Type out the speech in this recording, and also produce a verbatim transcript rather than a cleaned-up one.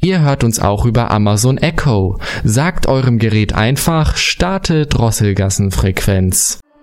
Ihr hört uns auch über Amazon Echo. Sagt eurem Gerät einfach, starte Drosselgassenfrequenz.